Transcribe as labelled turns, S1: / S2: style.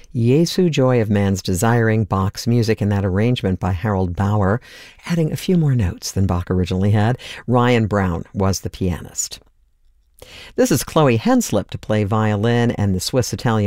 S1: Jesu Joy of Man's Desiring, Bach's music in that arrangement by Harold Bauer, adding a few more notes than Bach originally had. Ryan Brown was the pianist. This is Chloe Henslip to play violin, and the Swiss-Italian